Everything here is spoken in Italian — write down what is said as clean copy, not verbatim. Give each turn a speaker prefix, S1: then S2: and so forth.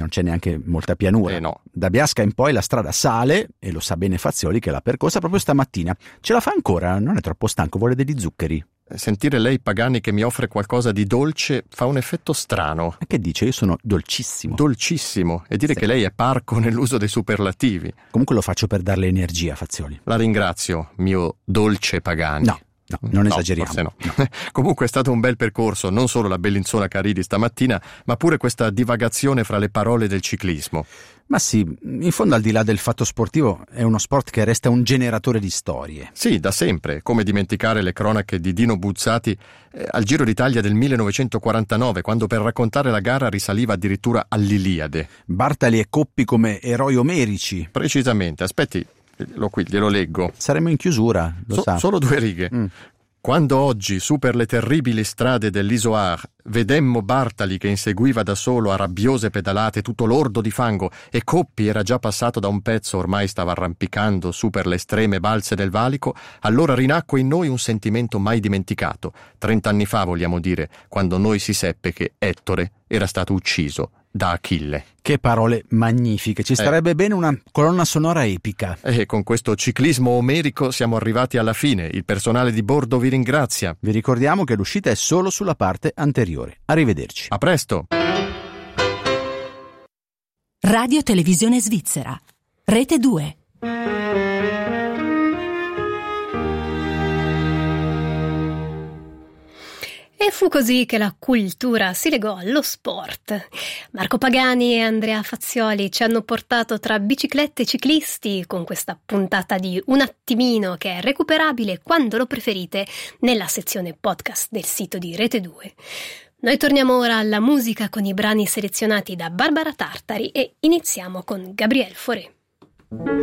S1: non c'è neanche molta pianura.
S2: No.
S1: Da Biasca in poi la strada sale, e lo sa bene Fazioli che l'ha percorsa proprio stamattina. Ce la fa ancora? Non è troppo stanco? Vuole degli zuccheri?
S2: Sentire lei, Pagani, che mi offre qualcosa di dolce fa un effetto strano.
S1: Ma che dice? Io sono dolcissimo.
S2: Dolcissimo. E dire
S1: Sì.
S2: che lei è parco nell'uso dei superlativi.
S1: Comunque lo faccio per darle energia, Fazioli.
S2: La ringrazio, mio dolce Pagani.
S1: No, non esageriamo.
S2: Forse no. Comunque è stato un bel percorso, non solo la Bellinzona Caridi stamattina, ma pure questa divagazione fra le parole del ciclismo.
S1: Ma sì, in fondo al di là del fatto sportivo è uno sport che resta un generatore di storie.
S2: Sì, da sempre. Come dimenticare le cronache di Dino Buzzati al Giro d'Italia del 1949, quando per raccontare la gara risaliva addirittura all'Iliade.
S1: Bartali e Coppi come eroi omerici.
S2: Precisamente, aspetti, qui glielo leggo.
S1: Saremo in chiusura, lo sa.
S2: Solo 2 righe. Quando oggi, su per le terribili strade dell'Isoar, vedemmo Bartali che inseguiva da solo a rabbiose pedalate tutto l'ordo di fango e Coppi era già passato da un pezzo, ormai stava arrampicando su per le estreme balze del valico, allora rinacque in noi un sentimento mai dimenticato. 30 anni fa, vogliamo dire, quando noi si seppe che Ettore era stato ucciso da Achille.
S1: Che parole magnifiche, ci starebbe bene una colonna sonora epica.
S2: E con questo ciclismo omerico siamo arrivati alla fine. Il personale di bordo vi ringrazia.
S1: Vi ricordiamo che l'uscita è solo sulla parte anteriore. Arrivederci.
S2: A presto.
S3: Radio Televisione Svizzera, Rete 2.
S4: E fu così che la cultura si legò allo sport. Marco Pagani e Andrea Fazioli ci hanno portato tra biciclette e ciclisti con questa puntata di Un attimino che è recuperabile quando lo preferite nella sezione podcast del sito di Rete 2. Noi torniamo ora alla musica con i brani selezionati da Barbara Tartari e iniziamo con Gabriel Fauré.